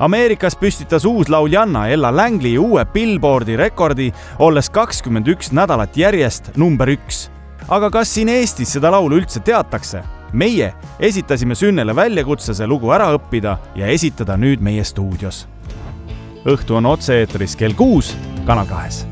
Ameerikas püstitas uus lauljanna Ella Langley uue Billboardi rekordi, olles 21 nädalat järjest number 1. Aga kas siin Eestis seda laulu üldse teatakse? Meie esitasime Sünnele väljakutse see lugu ära õppida ja esitada nüüd meie stuudios. Õhtu on otse-eetris kell 6, Kanal 2.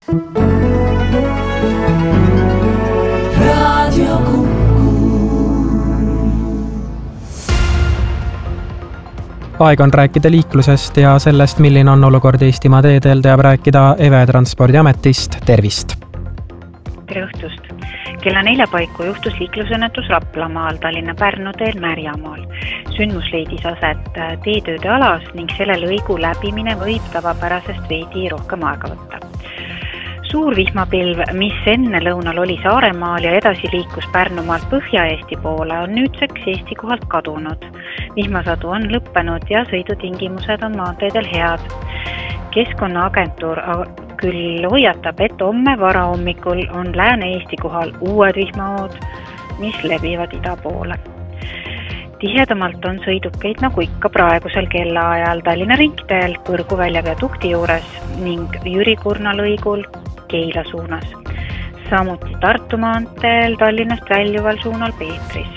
Aeg on rääkida liiklusest ja sellest, milline on olukord Eestimaa teedel, teab rääkida EVE Transpordiametist. Tervist! Tere õhtust! Kella 4 paiku juhtus liiklusõnnetus Raplamaal, Tallinna-Pärnu teel Märjamaal. Sündmus leidis aset teetööde alas ning selle lõigu läbimine võib tavapärasest veidi rohkem aega võtta. Suur vihmapilv, mis enne lõunal oli Saaremaal ja edasi liikus Pärnumaalt Põhja-Eesti poole, on nüüdseks Eesti kohalt kadunud. Vihmasadu on lõppenud ja sõidutingimused on maanteedel head. Keskkonnaagentuur küll hoiatab, et homme varahommikul on Lääne-Eesti kohal uued vihmahood, mis levivad ida poole. Tihedamalt on sõidukeid nagu ikka praegusel kellaajal Tallinna ringteel Põrgu väljaveotukti juures ning Jüri Kurna lõigul Keila suunas. Samuti Tartu maanteel Tallinnast väljuval suunal Peetris.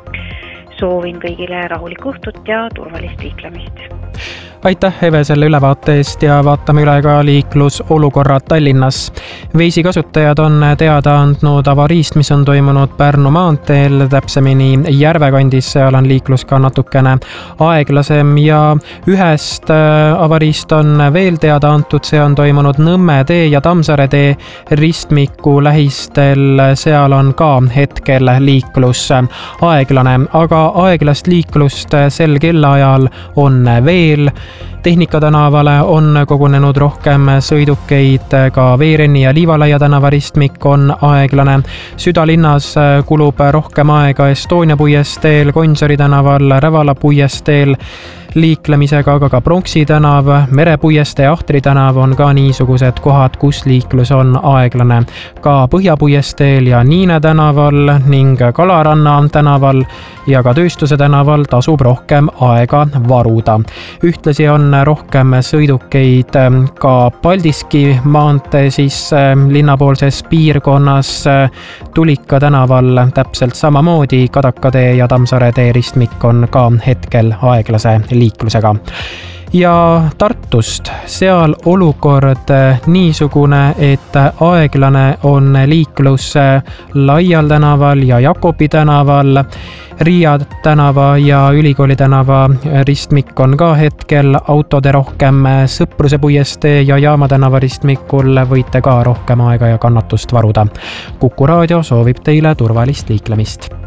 Soovin kõigile rahulikku õhtut ja turvalist liiklemist. Aitäh EVE selle ülevaate eest ja vaatame üle ka liiklusolukorrad Tallinnas. Veisi kasutajad on teada andnud avariist, mis on toimunud Pärnu maanteel, täpsemini Järvekandis, seal on liiklus ka natukene aeglasem ja ühest avariist on veel teada antud, see on toimunud Nõmme tee ja Tammsaare tee ristmiku lähistel, seal on ka hetkel liiklus aeglane, aga aeglast liiklust sel kellaajal on veel. Tehnika tänavale on kogunenud rohkem sõidukeid, ka Veerenni ja Liivalaia tänava ristmik on aeglane. Südalinnas kulub rohkem aega Estonia puiesteel, Gonsiori tänaval, Rävala puiesteel liiklemisega, aga ka Pronksi tänav, Merepuieste ja Ahtri tänav on ka niisugused kohad, kus liiklus on aeglane. Ka Põhjapuiesteel ja Niine tänaval ning Kalaranna tänaval ja ka Tööstuse tänaval tasub rohkem aega varuda. Ühtlasi on rohkem sõidukeid ka Paldiski maantee siis linnapoolses piirkonnas, Tulika tänaval täpselt samamoodi, Kadaka tee ja Tammsaare tee ristmik on ka hetkel aeglase liiklusega. Ja Tartust, seal olukord niisugune, et aeglane on liiklus Laial tänaval ja Jakobi tänaval, Riia tänava ja Ülikooli tänava ristmik on ka hetkel autode rohkem, Sõpruse puiestee ja Jaama tänava ristmikul võite ka rohkem aega ja kannatust varuda. Kuku raadio soovib teile turvalist liiklemist.